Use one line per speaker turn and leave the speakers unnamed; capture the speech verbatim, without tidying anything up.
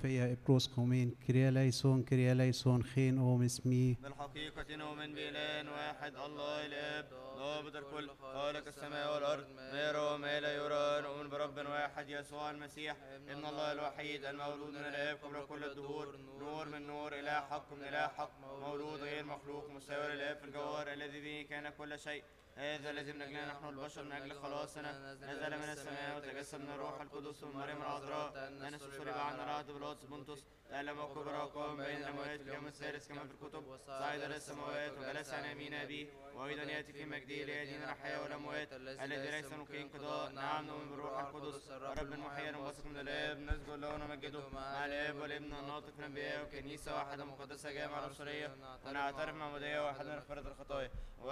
فيا إبروس قومين كريا ليسون كريا ليسون خين أوم اسمي.
بالحقيقة نؤمن بإله واحد الله الآب ضابط الكل خالق السماء والأرض ما يرى وما لا يرى. نؤمن برب واحد يسوع المسيح ابن الله الوحيد المولود من الآب قبل كل الدهور، نور من نور، إله حق من إله حق، مولود غير مخلوق، مساوي للآب في الجوهر، الذي به كان كل شيء. هذا الذي من أجلنا نحن البشر من أجل خلاصنا نزل من السماء وتجسد من الروح القدس ومن مريم العذراء، أنس صلب عنا العهد بلاطس بنطس، تألم وكبر وقام بين الأموات في اليوم الثالث كما في الكتب، صعد إلى السماوات وجلس عن يمين أبيه، وأيضا يأتي في مجده ليدين الأحياء والأموات، الذي ليس نقي انقضاء. نعم نؤمن بالروح القدس رب محيي منبثق من الآب، نسجد له ونمجده مع الآب والابن الناطق في الأنبياء، وكنيسة واحدة مقدسة جامعة رسولية، ونعترف معمودية واحدة لمغفرة الخطايا.